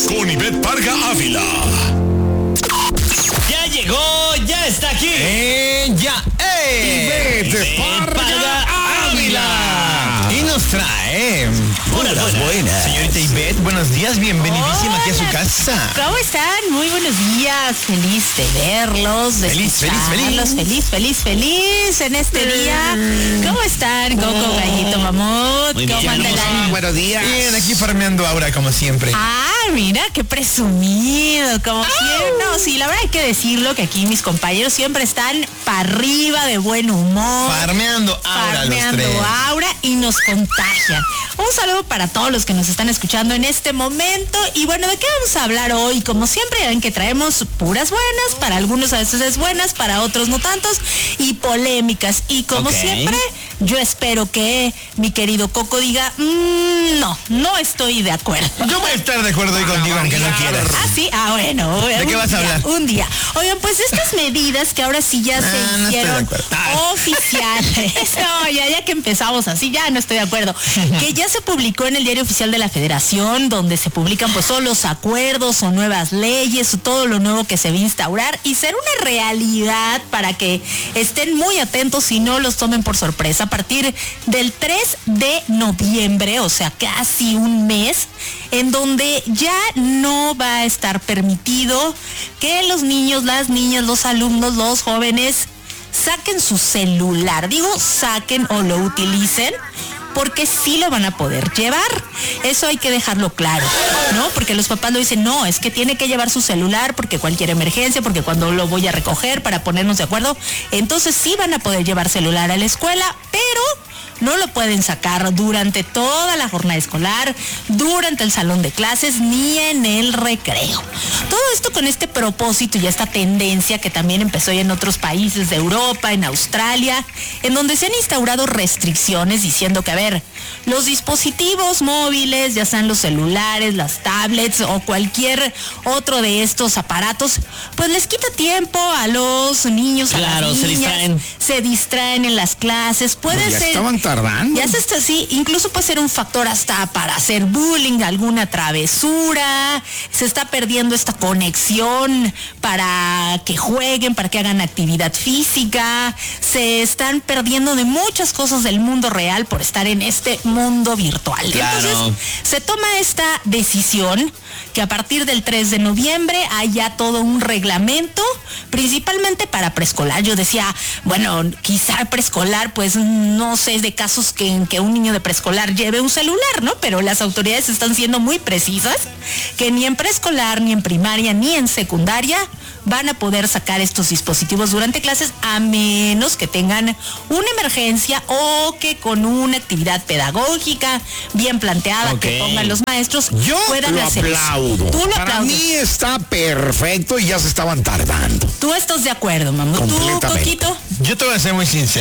con Ivette Parga Ávila. Ya llegó, ya está aquí. Ivette Parga Ávila. Y nos trae Buenas. señorita Ivette, buenos días, bienvenidísima aquí a su casa. ¿Cómo están? Muy buenos días. Feliz de verlos, de Feliz. escucharlos. Feliz en este día. ¿Cómo están, Coco, Gallito, Mamut? Muy bien, ¿Cómo anda el hermosa. ánimo? Buenos días. Bien, aquí farmeando Aura como siempre. Mira, qué presumido, como siempre. No, sí, la verdad hay que decirlo, que aquí mis compañeros siempre están para arriba, de buen humor. Farmeando Aura los Farmeando tres. aura y nos contagian. Un saludo para todos los que nos están escuchando en este momento. Y bueno, ¿de qué vamos a hablar hoy? Como siempre, ya ven que traemos puras buenas, para algunos a veces es buenas, para otros no tantos, y polémicas. Y como Ok. siempre, yo espero que mi querido Coco diga, no estoy de acuerdo. Yo voy a estar de acuerdo hoy contigo aunque no quieras. Sí, bueno. ¿De qué vas a hablar? Un día. Oigan, pues estas medidas que ahora sí ya no se estoy de hicieron acuerdo. oficiales. No, ya que empezamos así, ya no estoy de acuerdo. Que ya se publicó en el Diario Oficial de la Federación, donde se publican pues todos los acuerdos o nuevas leyes o todo lo nuevo que se va a instaurar y ser una realidad para que estén muy atentos y no los tomen por sorpresa. A partir del 3 de noviembre, o sea, casi un mes, en donde ya no va a estar permitido que los niños, las niñas, los alumnos, los jóvenes saquen su celular. Digo, saquen o lo utilicen, porque sí lo van a poder llevar. Eso hay que dejarlo claro, ¿no? Porque los papás lo dicen, no, es que tiene que llevar su celular porque cualquier emergencia, porque cuando lo voy a recoger para ponernos de acuerdo. Entonces sí van a poder llevar celular a la escuela, pero no lo pueden sacar durante toda la jornada escolar, durante el salón de clases, ni en el recreo. Todo esto con este propósito y esta tendencia que también empezó ya en otros países de Europa, en Australia, en donde se han instaurado restricciones diciendo que, a ver, los dispositivos móviles, ya sean los celulares, las tablets o cualquier otro de estos aparatos, pues les quita tiempo a los niños, Claro, a las se niñas, distraen. se distraen en las clases, puede Ya ser... estaban tardando. Ya se está así, incluso puede ser un factor hasta para hacer bullying, alguna travesura, se está perdiendo esta conexión para que jueguen, para que hagan actividad física, se están perdiendo de muchas cosas del mundo real por estar en este mundo virtual. Claro. Entonces, se toma esta decisión que a partir del 3 de noviembre haya todo un reglamento, principalmente para preescolar. Yo decía, bueno, quizá preescolar, pues no sé de casos en que un niño de preescolar lleve un celular, ¿no? Pero las autoridades están siendo muy precisas que ni en preescolar, ni en primaria, ni en secundaria van a poder sacar estos dispositivos durante clases, a menos que tengan una emergencia o que con una actividad pedagógica bien planteada Ok. que pongan los maestros Yo puedan lo hacer eso. aplaudo. Tú lo Para aplaudes. mí está perfecto y ya se estaban tardando. Tú estás de acuerdo, mamá. ¿Tú, Completamente. Coquito? Yo te voy a ser muy sincero.